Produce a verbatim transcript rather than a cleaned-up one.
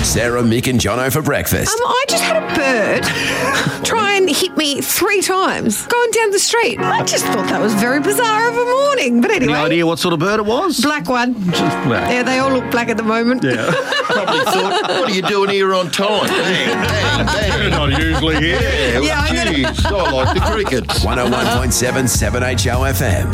Sarah, Mick and Jono for breakfast. Um, I just had a bird try and hit me three times going down the street. I just thought that was very bizarre of a morning. But anyway. Any idea what sort of bird it was? Black one. Just black. Yeah, they all look black at the moment. Yeah. Probably thought, what are you doing here on time? Bang, bang, bang. They're not usually here. Yeah, Yeah, I'm well, gonna- geez, I like the crickets. one oh one point seven, seven H O F M.